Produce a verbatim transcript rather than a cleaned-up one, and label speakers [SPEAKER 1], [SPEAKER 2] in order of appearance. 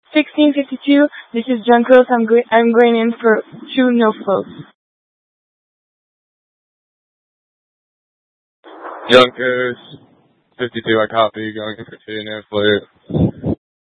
[SPEAKER 1] sixteen fifty-two, this is Junkos. I'm, go- I'm going in for two no floats.
[SPEAKER 2] Junkos, fifty-two, I copy, going in for two no float.